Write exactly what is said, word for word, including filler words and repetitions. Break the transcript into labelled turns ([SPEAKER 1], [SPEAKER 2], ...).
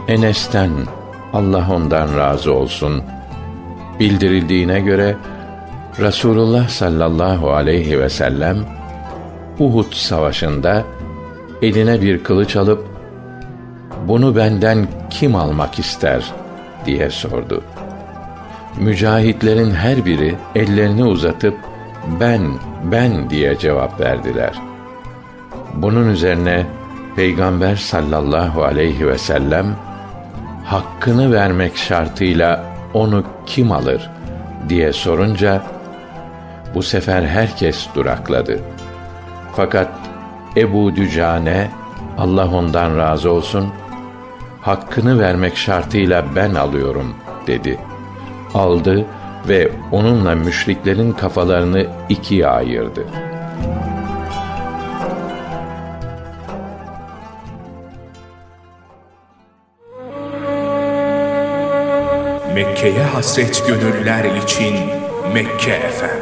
[SPEAKER 1] Enes'ten, Allah ondan razı olsun, bildirildiğine göre Resulullah sallallahu aleyhi ve sellem Uhud savaşında eline bir kılıç alıp "Bunu benden kim almak ister?" diye sordu. Mücahitlerin her biri ellerini uzatıp "Ben, ben" diye cevap verdiler. Bunun üzerine Peygamber sallallahu aleyhi ve sellem hakkını vermek şartıyla onu kim alır diye sorunca bu sefer herkes durakladı. Fakat Ebu Dücane, Allah ondan razı olsun, hakkını vermek şartıyla ben alıyorum dedi. Aldı ve onunla müşriklerin kafalarını ikiye ayırdı.
[SPEAKER 2] Mekke'ye hasret gönüller için Mekke Efendi.